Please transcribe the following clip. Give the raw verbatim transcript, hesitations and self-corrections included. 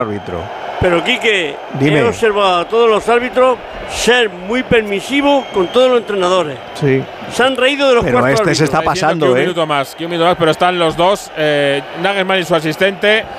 árbitro. Pero Quique, Dime. he observado a todos los árbitros ser muy permisivos con todos los entrenadores. Sí. Se han reído de los Pero cuartos este se árbitros. está pasando, que un ¿eh? minuto más, que un minuto más, pero están los dos, eh, Nagelsmann y su asistente.